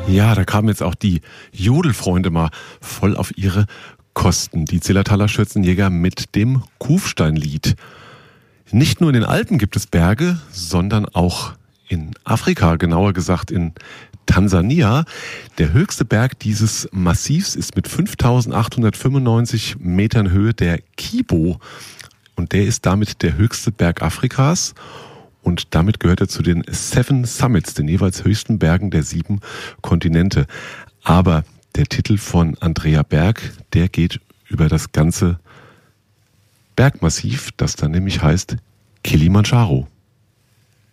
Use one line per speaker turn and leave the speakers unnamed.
Ja, da kamen jetzt auch die Jodelfreunde mal voll auf ihre Kosten. Die Zillertaler Schürzenjäger mit dem Kufsteinlied. Nicht nur in den Alpen gibt es Berge, sondern auch in Afrika, genauer gesagt in Tansania. Der höchste Berg dieses Massivs ist mit 5.895 Metern Höhe der Kibo. Und der ist damit der höchste Berg Afrikas. Und damit gehört er zu den 7 Summits, den jeweils höchsten Bergen der 7 Kontinente. Aber der Titel von Andrea Berg, der geht über das ganze Bergmassiv, das dann nämlich heißt Kilimandscharo.